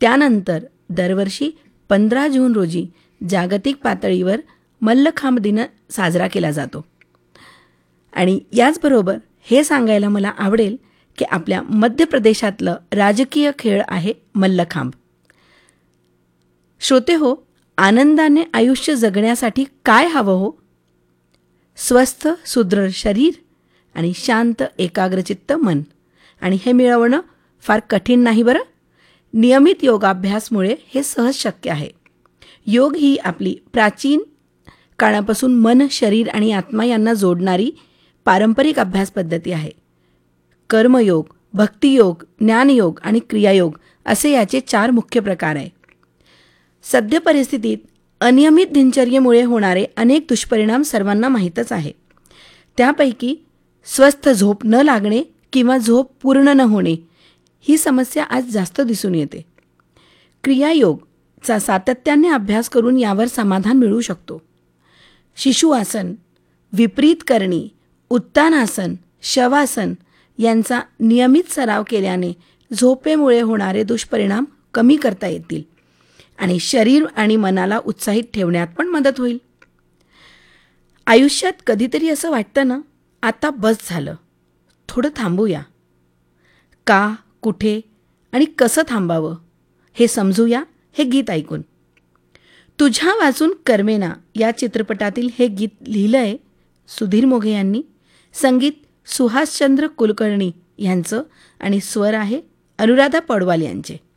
त्यानंतर दरवर्षी 15 जून रोजी जागतिक पातळीवर मल्लखांब दिन साजरा केला जातो. आणि याचबरोबर हे सांगायला मला आवडेल की आपल्या मध्य प्रदेशातलं राजकीय खेळ आहे मल्लखांब. श्रोते हो, आनंदाने आयुष्य जगण्यासाठी काय हवं हो? स्वस्थ सुदृढ शरीर आणि शांत एकाग्रचित्त मन. आणि हे मिळवणं फार कठीण नाही बरं. नियमित योगाभ्यासमुळे हे सहज शक्य आहे. योग ही आपली प्राचीन काळापासून मन, शरीर आणि आत्मा यांना जोडणारी पारंपरिक अभ्यास पद्धती आहे. कर्मयोग, भक्तियोग, ज्ञानयोग आणि क्रियायोग असे याचे 4 मुख्य प्रकार आहे. सद्य परिस्थितीत अनियमित दिनचर्येमुळे होणारे अनेक दुष्परिणाम सर्वांना माहीतच आहे. त्यापैकी स्वस्थ झोप न लागणे किंवा झोप पूर्ण न होणे ही समस्या आज जास्त दिसून येते. क्रियायोगचा सातत्याने अभ्यास करून यावर समाधान मिळू शकतो. शिशुआसन, विपरीत करणी, उत्तानासन, शवासन यांचा नियमित सराव केल्याने झोपेमुळे होणारे दुष्परिणाम कमी करता येतील आणि शरीर आणि मनाला उत्साहित ठेवण्यात पण मदत होईल. आयुष्यात कधीतरी असं वाटतं ना, आता बस झालं, थोडं थांबूया. का, कुठे आणि कसं थांबावं हे समजूया हे गीत ऐकून. तुझ्या वाचून कर्मेना या चित्रपटातील हे गीत लिहिलं आहे सुधीर मोघे यांनी. संगीत सुहासचंद्र कुलकर्णी यांचं आणि स्वर आहे अनुराधा पौडवाल यांचे.